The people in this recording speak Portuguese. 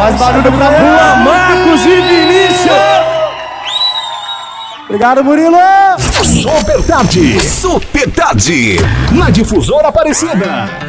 Faz barulho pra rua, Marcos e Vinícius. Obrigado, Murilo. Super Tarde. Super Tarde. Na Difusora Aparecida.